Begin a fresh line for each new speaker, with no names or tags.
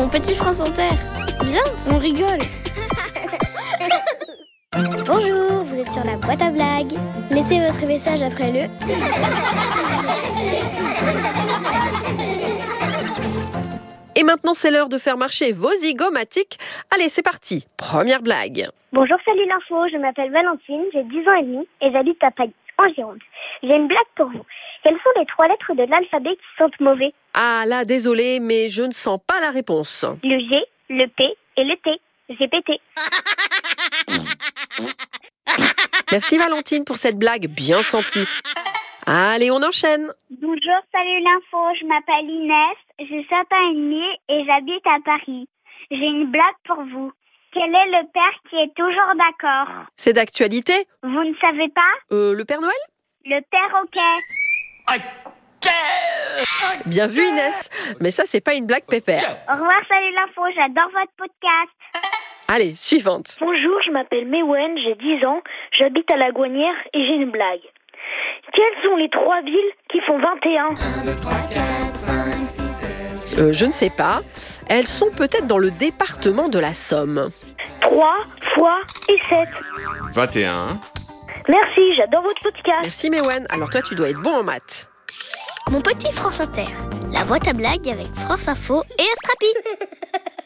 mon petit France Inter. Viens, on rigole.
Bonjour, vous êtes sur la boîte à blagues. Laissez votre message après le...
Et maintenant, c'est l'heure de faire marcher vos zygomatiques. Allez, c'est parti. Première blague.
Bonjour, salut l'info, je m'appelle Valentine, j'ai 10 ans et demi et j'habite à Paris, en Gironde. J'ai une blague pour vous. Quelles sont les 3 lettres de l'alphabet qui sentent mauvais?
Ah là, désolé, mais je ne sens pas la réponse.
Le G, le P et le T. GPT.
Merci Valentine pour cette blague bien sentie. Allez, on enchaîne.
Bonjour, salut l'info, je m'appelle Inès, j'ai 7 ans et demi et j'habite à Paris. J'ai une blague pour vous. Quel est le père qui est toujours d'accord?
C'est d'actualité?
Vous ne savez pas?
Le Père Noël?
Le perroquet.
Bien vu Inès. Mais ça, c'est pas une blague pépère.
Au revoir, salut l'info, j'adore votre podcast.
Allez, suivante.
Bonjour, je m'appelle Mewen, j'ai 10 ans, j'habite à La Gouanière et j'ai une blague. Quelles sont les 3 villes qui font 21?
Je ne sais pas. Elles sont peut-être dans le département de la Somme.
3 fois et 7.
21.
Merci, j'adore votre podcast.
Merci Mewen. Alors toi, tu dois être bon en maths.
Mon petit France Inter. La boîte à blagues avec France Info et Astrapi.